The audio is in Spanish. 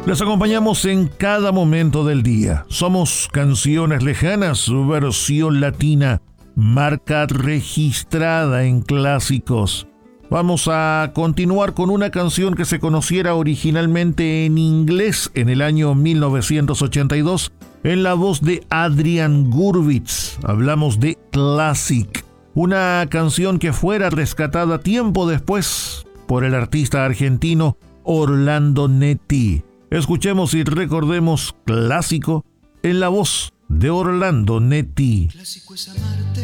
Les acompañamos en cada momento del día. Somos Canciones Lejanas, su versión latina, marca registrada en clásicos. Vamos a continuar con una canción que se conociera originalmente en inglés en el año 1982, en la voz de Adrian Gurvitz. Hablamos de Classic, una canción que fuera rescatada tiempo después por el artista argentino Orlando Netti. Escuchemos y recordemos Clásico en la voz de Orlando Netti. Clásico es amarte